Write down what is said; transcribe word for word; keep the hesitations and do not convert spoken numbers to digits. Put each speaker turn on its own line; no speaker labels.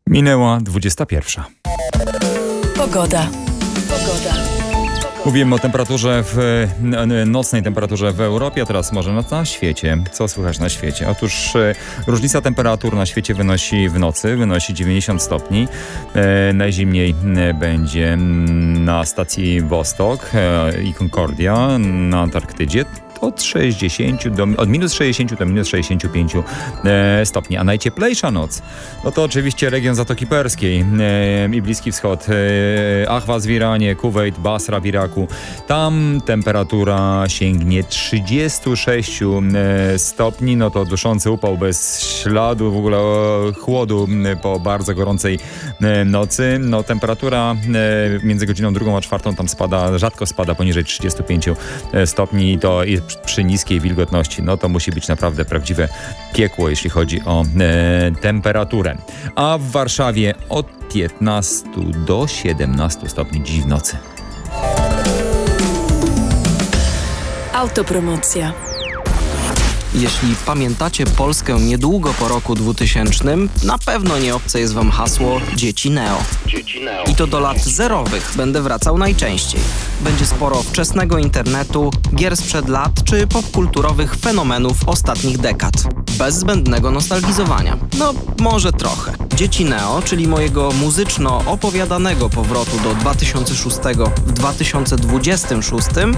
Minęła dwudziesta pierwsza.
Pogoda. Pogoda.
Mówimy o temperaturze, w nocnej temperaturze w Europie, a teraz może na, na świecie. Co słychać na świecie? Otóż e, różnica temperatur na świecie wynosi w nocy, wynosi dziewięćdziesiąt stopni. E, najzimniej e, będzie na stacji Vostok e, i Concordia na Antarktydzie. Od sześćdziesięciu do, od minus sześćdziesięciu do minus sześćdziesięciu pięciu e, stopni. A najcieplejsza noc, no to oczywiście region Zatoki Perskiej e, i Bliski Wschód. E, Ahwaz w Iranie, Kuwejt, Basra w Iraku. Tam temperatura sięgnie trzydziestu sześciu e, stopni. No to duszący upał bez śladu, w ogóle e, chłodu e, po bardzo gorącej e, nocy. No temperatura e, między godziną drugą a czwartą tam spada, rzadko spada poniżej trzydziestu pięciu stopni i to jest przy niskiej wilgotności, no to musi być naprawdę prawdziwe piekło, jeśli chodzi o e, temperaturę. A w Warszawie od piętnastu do siedemnastu stopni dziś w nocy.
Autopromocja.
Jeśli pamiętacie Polskę niedługo po roku dwutysięcznym, na pewno nie obce jest wam hasło Dzieci Neo. I to do lat zerowych będę wracał najczęściej. Będzie sporo wczesnego internetu, gier sprzed lat czy popkulturowych fenomenów ostatnich dekad. Bez zbędnego nostalgizowania. No, może trochę. Dzieci Neo, czyli mojego muzyczno-opowiadanego powrotu do dwa tysiące szóstego w dwa tysiące dwudziestym szóstym,